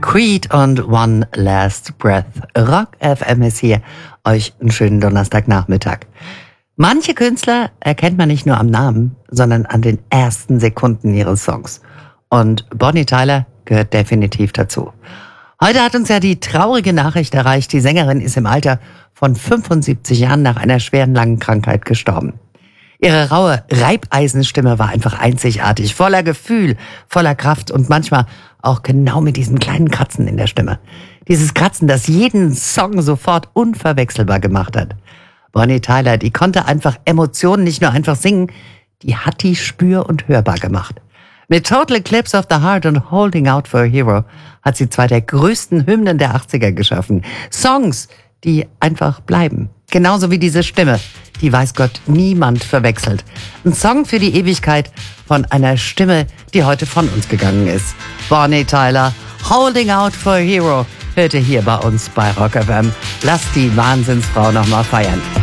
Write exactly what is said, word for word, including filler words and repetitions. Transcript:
Creed und One Last Breath. Rock F M ist hier. Euch einen schönen Donnerstagnachmittag. Manche Künstler erkennt man nicht nur am Namen, sondern an den ersten Sekunden ihres Songs. Und Bonnie Tyler gehört definitiv dazu. Heute hat uns ja die traurige Nachricht erreicht, die Sängerin ist im Alter von fünfundsiebzig Jahren nach einer schweren langen Krankheit gestorben. Ihre raue Reibeisenstimme war einfach einzigartig, voller Gefühl, voller Kraft und manchmal auch genau mit diesem kleinen Kratzen in der Stimme. Dieses Kratzen, das jeden Song sofort unverwechselbar gemacht hat. Bonnie Tyler, die konnte einfach Emotionen nicht nur einfach singen, die hat die spür- und hörbar gemacht. Mit Total Eclipse of the Heart und Holding Out for a Hero hat sie zwei der größten Hymnen der achtziger geschaffen. Songs, die einfach bleiben. Genauso wie diese Stimme, die weiß Gott niemand verwechselt. Ein Song für die Ewigkeit von einer Stimme, die heute von uns gegangen ist. Bonnie Tyler, Holding Out for a Hero, hörte hier bei uns bei Rock F M. Lasst die Wahnsinnsfrau nochmal feiern.